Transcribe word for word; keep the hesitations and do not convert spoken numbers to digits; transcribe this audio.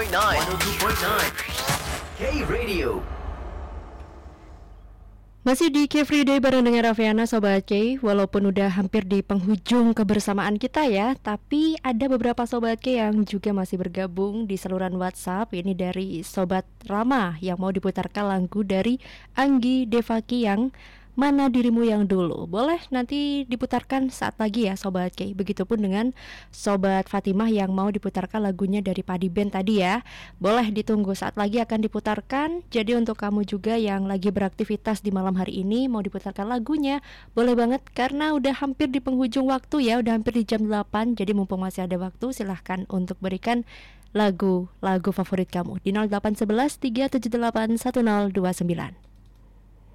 point nine. one oh two point nine. K-Radio. Masih di K-Friday bareng dengan Raffiana, Sobat K. Walaupun udah hampir di penghujung kebersamaan kita ya, tapi ada beberapa Sobat K yang juga masih bergabung di saluran WhatsApp. Ini dari Sobat Rama yang mau diputarkan lagu dari Anggi Devaki yang Mana Dirimu Yang Dulu. Boleh nanti diputarkan saat lagi ya Sobat K. Begitupun dengan Sobat Fatimah yang mau diputarkan lagunya dari Padi Band tadi ya. Boleh ditunggu, saat lagi akan diputarkan. Jadi untuk kamu juga yang lagi beraktivitas di malam hari ini mau diputarkan lagunya, boleh banget karena udah hampir di penghujung waktu ya. Udah hampir di jam delapan. Jadi mumpung masih ada waktu, silahkan untuk berikan lagu-lagu favorit kamu di nol delapan satu satu tiga tujuh delapan satu nol dua sembilan.